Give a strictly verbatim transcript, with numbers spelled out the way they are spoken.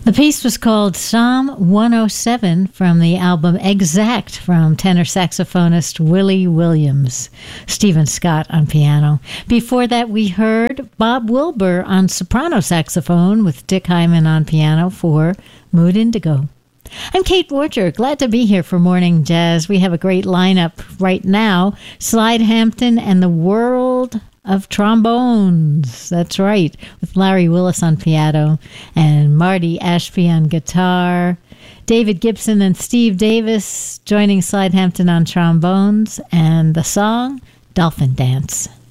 The piece was called Psalm one oh seven from the album Exact from tenor saxophonist Willie Williams. Stephen Scott on piano. Before that, we heard Bob Wilbur on soprano saxophone with Dick Hyman on piano for Mood Indigo. I'm Kate Borger. Glad to be here for Morning Jazz. We have a great lineup right now. Slide Hampton and the World of Trombones. That's right, with Larry Willis on piano and Marty Ashby on guitar. David Gibson and Steve Davis joining Slide Hampton on trombones, and the song Dolphin Dance.